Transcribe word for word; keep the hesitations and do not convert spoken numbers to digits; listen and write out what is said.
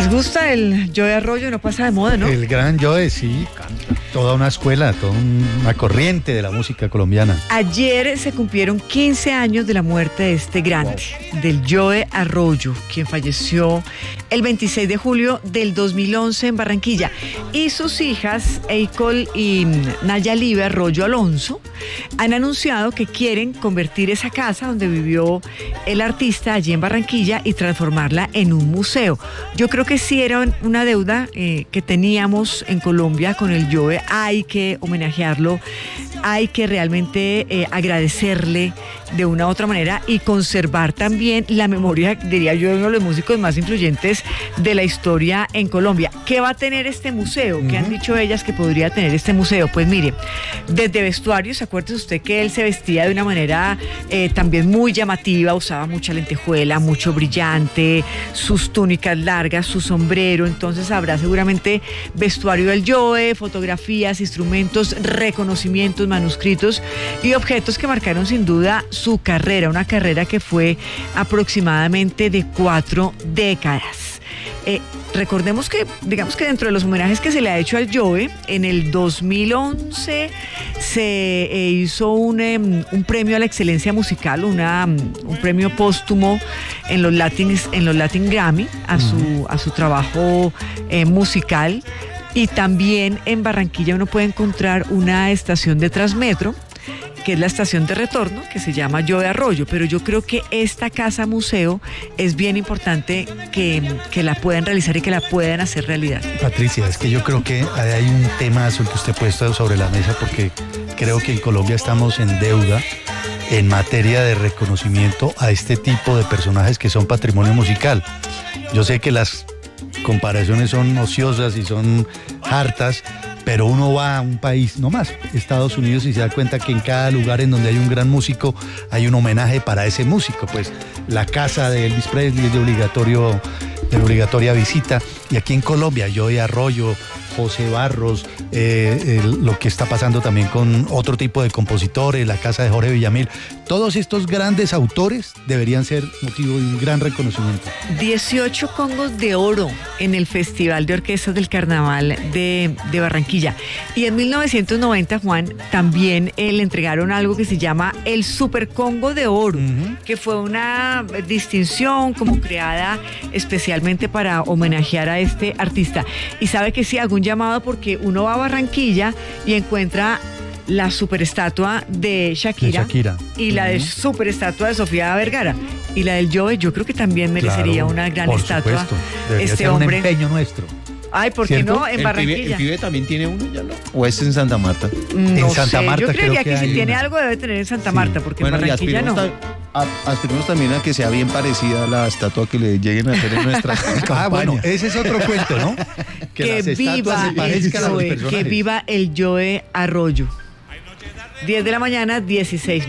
¿Les gusta el Joe Arroyo? No pasa de moda, ¿no? El gran Joe, sí, toda una escuela, toda una corriente de la música colombiana. Ayer se cumplieron quince años de la muerte de este grande, wow. del Joe Arroyo, quien falleció el veintiséis de julio del dos mil once en Barranquilla. Y sus hijas, Eicol y Nayalibe Arroyo Alonso, han anunciado que quieren convertir esa casa donde vivió el artista allí en Barranquilla y transformarla en un museo. Yo creo que sí era una deuda eh, que teníamos en Colombia con el Joe. Hay que homenajearlo, hay que realmente eh, agradecerle de una u otra manera y conservar también la memoria, diría yo, de uno de los músicos más influyentes de la historia en Colombia. ¿Qué va a tener este museo? ¿Qué uh-huh. han dicho ellas que podría tener este museo? Pues mire, desde vestuarios, acuérdese usted que él se vestía de una manera eh, también muy llamativa, usaba mucha lentejuela, mucho brillante, sus túnicas largas, su sombrero, entonces habrá seguramente vestuario del Joe, fotografías, instrumentos, reconocimientos, manuscritos y objetos que marcaron sin duda su carrera, una carrera que fue aproximadamente de cuatro décadas. Eh, recordemos que, digamos que dentro de los homenajes que se le ha hecho al Joe, en el dos mil once se eh, hizo un, eh, un premio a la excelencia musical, una, un premio póstumo en los Latin, en los Latin Grammy a su, a su trabajo eh, musical. Y también en Barranquilla uno puede encontrar una estación de Transmetro, que es la estación de retorno, que se llama Joe Arroyo, pero yo creo que esta casa museo es bien importante que, que la puedan realizar y que la puedan hacer realidad. Patricia, es que yo creo que hay un tema azul que usted ha puesto sobre la mesa, porque creo que en Colombia estamos en deuda en materia de reconocimiento a este tipo de personajes que son patrimonio musical. Yo sé que las comparaciones son ociosas y son hartas, pero uno va a un país, no más, Estados Unidos, y se da cuenta que en cada lugar en donde hay un gran músico hay un homenaje para ese músico. Pues la casa de Elvis Presley es de obligatorio, de obligatoria visita, y aquí en Colombia, Joe Arroyo, José Barros, eh, el, lo que está pasando también con otro tipo de compositores, la casa de Jorge Villamil, todos estos grandes autores deberían ser motivo de un gran reconocimiento. dieciocho congos de oro en el Festival de Orquestas del Carnaval de, de Barranquilla. Y en mil novecientos noventa, Juan, también eh, le entregaron algo que se llama el Super Congo de Oro, uh-huh. que fue una distinción como creada especialmente para homenajear a este artista. Y sabe que sí, hago un llamado porque uno va a Barranquilla y encuentra la superestatua de Shakira, de Shakira. y la uh-huh. de superestatua de Sofía Vergara, y la del Joe. Yo creo que también merecería claro, una gran por estatua. Supuesto. Debería este ser hombre. Un empeño nuestro. Ay, ¿por qué no? En el Barranquilla. Pibe, ¿El Pibe también tiene uno ya no? ¿O es en Santa Marta? No en Santa sé, Marta yo creería que, que si hay tiene una. algo debe tener en Santa Sí. Marta, porque Bueno, en Barranquilla no. Ta- a, aspiremos también a que sea bien parecida a la estatua que le lleguen a hacer en nuestra Ah, campaña. bueno, ese es otro cuento, ¿no? Que, las viva estatuas se el parezcan a los Joe, personajes. que viva el Joe Arroyo. diez de la mañana, dieciséis